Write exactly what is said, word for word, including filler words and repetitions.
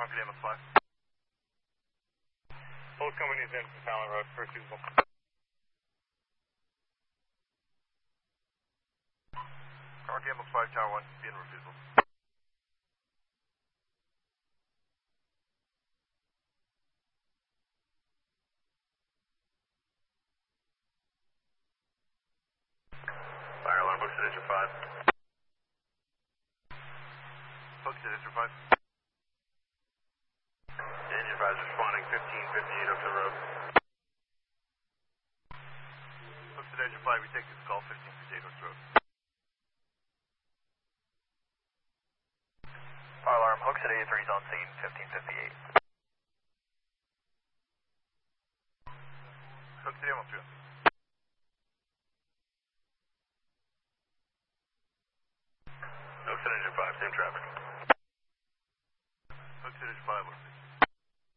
Rocket Ambulance five. Both companies in from Fallon Road, first usable. Rocket Ambulance five, Tower one, be in refusal. Fire alarm, books at Edge five. Books at Edge five. Danger advisor responding fifteen fifty-eight up the road. Books at Edge five, we take this call fifteen fifty-eight up the road. Fire alarm, Hooks at eighty-three is on scene, fifteen fifty-eight. Hooks at Ambulance three. Hooks at Edge five, same traffic. Hooks at Edge five,